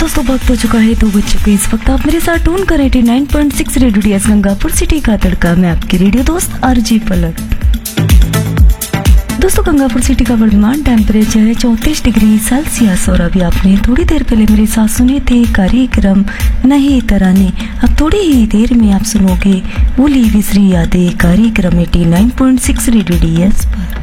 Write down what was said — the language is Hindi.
दोस्तों वक्त हो चुका है 2 बज चुके। इस वक्त आप मेरे साथ टून कर 89.6 रेडियो डीएस गंगापुर सिटी का तड़का। मैं आपकी रेडियो दोस्त आरजी पलक। दोस्तों गंगापुर सिटी का वर्तमान टेम्परेचर है 34 डिग्री सेल्सियस। और अभी आपने थोड़ी देर पहले मेरे साथ सुने थे कार्यक्रम नहीं तराने। अब थोड़ी ही देर में आप सुनोगे भूली बिसरी यादें, कार्यक्रम 89.6 रेडियो डीएस पर।